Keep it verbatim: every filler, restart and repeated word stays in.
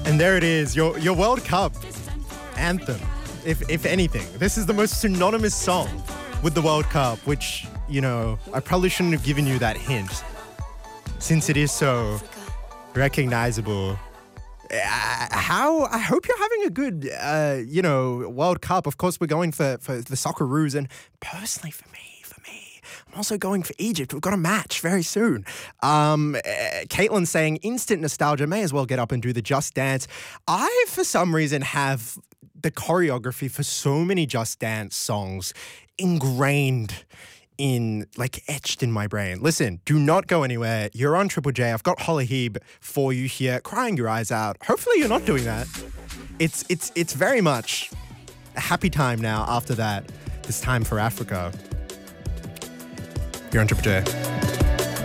And there it is, your your World Cup anthem, if if anything. This is the most synonymous song with the World Cup, which, you know, I probably shouldn't have given you that hint since it is so recognizable. Uh, how I hope you're having a good, uh, you know, World Cup. Of course, we're going for, for the Socceroos, and personally for me, I'm also going for Egypt. We've got a match very soon. Um, uh, Caitlin saying, instant nostalgia, may as well get up and do the Just Dance. I, for some reason, have the choreography for so many Just Dance songs ingrained in, like, etched in my brain. Listen, do not go anywhere. You're on Triple J. I've got Holly Heeb for you here, crying your eyes out. Hopefully you're not doing that. It's, it's, it's very much a happy time now after that. It's time for Africa. You're on Triple J.